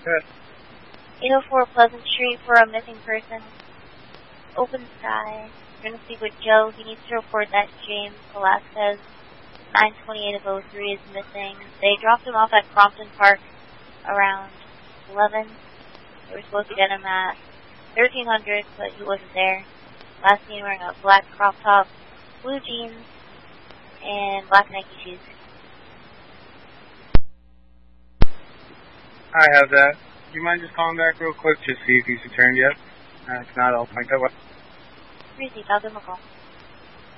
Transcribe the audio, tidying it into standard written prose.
Good. 804 Pleasant Street for a missing person. Open sky. We're going to speak with Joe. He needs to report that James Velasquez, 928 of 03, is missing. They dropped him off at Crompton Park around 11. They were supposed to get him at 1300, but he wasn't there. Last seen wearing a black crop top, blue jeans, and black Nike shoes. I have that. Do you mind just calling back real quick, just see if he's returned yet? If not, I'll point that way. Received. I'll give him a call.